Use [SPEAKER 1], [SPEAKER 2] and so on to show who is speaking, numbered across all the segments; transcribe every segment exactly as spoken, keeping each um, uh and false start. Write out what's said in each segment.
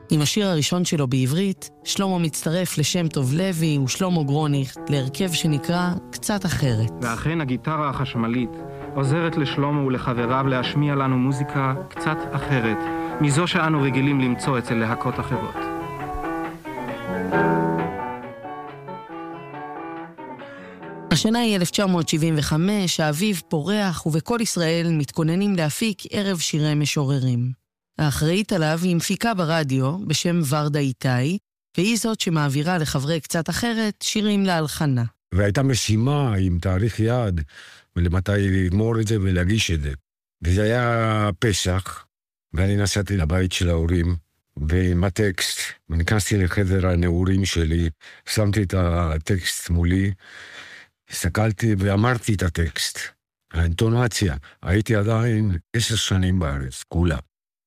[SPEAKER 1] עם השיר הראשון שלו בעברית, שלמה מצטרף לשם טוב לוי ושלמה גרוניך להרכב שנקרא קצת אחרת.
[SPEAKER 2] ואכן הגיטרה החשמלית עוזרת לשלמה ולחבריו להשמיע לנו מוזיקה קצת אחרת, מזו שאנו רגילים למצוא אצל להקות אחרות.
[SPEAKER 1] השנה היא אלף תשע מאות שבעים וחמש, האביב פורח ובכל ישראל מתכוננים להפיק ערב שירי משוררים. האחראית עליו היא מפיקה ברדיו בשם ורדה איתי, והיא זאת שמעבירה לחברי קצת אחרת שירים להלחנה.
[SPEAKER 3] והייתה משימה עם תאריך יעד, ולמתי לגמור את זה ולהגיש את זה. וזה היה פסח, ואני נסעתי לבית של ההורים, ועם הטקסט, ונכנסתי לחדר הנעורים שלי, שמתי את הטקסט מולי, הסתכלתי ואמרתי את הטקסט. האינטונציה, הייתי עדיין עשר שנים בארץ, כולה.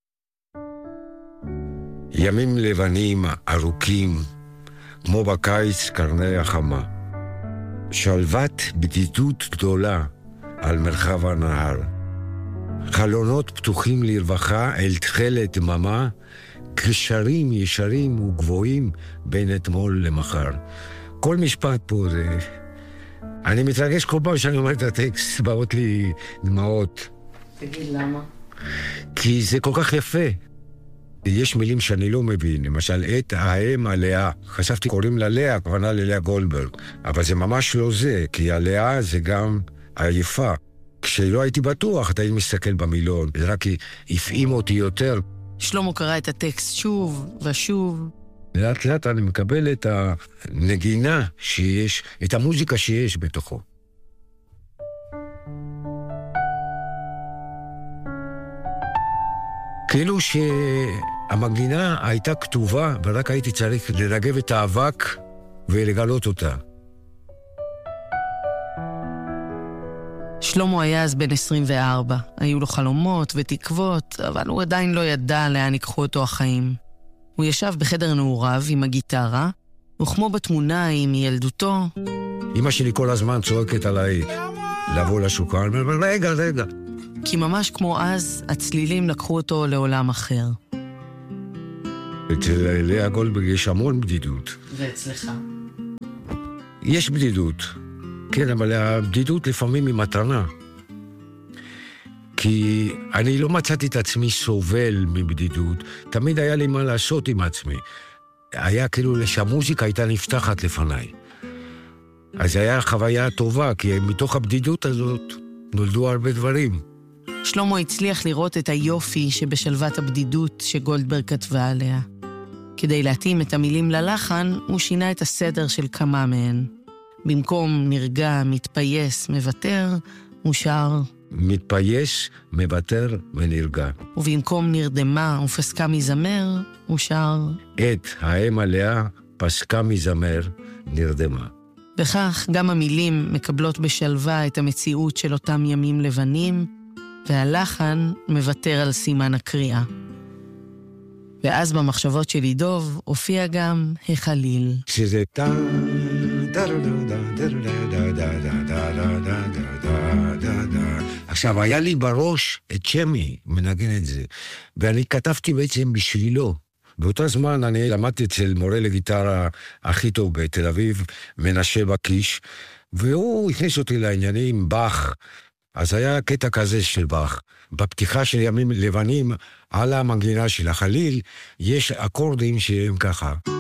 [SPEAKER 3] ימים לבנים ארוכים, כמו בקיץ קרני החמה. שלוות בדידות גדולה על מרחב הנהר. חלונות פתוחים לרווחה אל תחילת דממה, קשרים ישרים וגבוהים בין אתמול למחר. כל משפט פה זה... אני מתרגש כל פעם שאני אומר את הטקסט, באות לי דמעות.
[SPEAKER 1] תגיד למה?
[SPEAKER 3] כי זה כל כך יפה. יש מילים שאני לא מבין, למשל, את האם הלאה. חשבתי קוראים לה לאה, הכוונה ללאה גולדברג. אבל זה ממש לא זה, כי הלאה זה גם היפה. כשלא הייתי בטוח, אתה היית מסתכל במילון, זה רק הפעים אותי יותר.
[SPEAKER 1] שלמה קרא את הטקסט שוב ושוב.
[SPEAKER 3] לאט לאט אני מקבל את הנגינה שיש, את המוזיקה שיש בתוכו. כאילו שהמנגינה הייתה כתובה, ורק הייתי צריך לרגב את האבק ולגלות אותה.
[SPEAKER 1] שלמה היה אז בן עשרים וארבע. היו לו חלומות ותקוות, אבל הוא עדיין לא ידע לאן ייקחו אותו החיים. הוא ישב בחדר נעוריו עם הגיטרה, וכמו בתמונה עם ילדותו...
[SPEAKER 3] אמא שלי כל הזמן צועקת עליי לבוא לשוקן, אבל רגע, רגע.
[SPEAKER 1] כי ממש כמו אז, הצלילים לקחו אותו לעולם אחר.
[SPEAKER 3] אצל לאה גולדברג יש המון בדידות.
[SPEAKER 1] ואצלך?
[SPEAKER 3] יש בדידות. כן, אבל הבדידות לפעמים היא מתנה. כי אני לא מצאתי את עצמי סובל מבדידות. תמיד היה לי מה לעשות עם עצמי. היה כאילו שהמוזיקה הייתה נפתחת לפניי. אז היה חוויה טובה, כי מתוך הבדידות הזאת נולדו הרבה דברים.
[SPEAKER 1] שלמה הצליח לראות את היופי שבשלוות הבדידות שגולדברג כתבה עליה. כדי להתאים את המילים ללחן, הוא שינה את הסדר של כמה מהן. במקום נרגע, מתפייס, מוותר, הוא שר...
[SPEAKER 3] מתפייס, מוותר ונרגע.
[SPEAKER 1] ובמקום נרדמה ופסקה מזמר, הוא שר...
[SPEAKER 3] את האם עליה פסקה מזמר, נרדמה.
[SPEAKER 1] וכך גם המילים מקבלות בשלווה את המציאות של אותם ימים לבנים, והלחן מוותר על סימן הקריאה. ואז במחשבות של עידוב הופיע גם החליל.
[SPEAKER 3] שזה טה... עכשיו, היה לי בראש את שמי, מנגן את זה, ואני כתבתי בעצם בשבילו. באותו זמן אני למדתי אצל מורה לגיטרה הכי טוב בתל אביב, מנשה בקיש, והוא הכניס אותי לעניינים באך. אז היה קטע כזה של באך. בפתיחה של ימים לבנים, על המנגינה של החליל, יש אקורדים שהם ככה.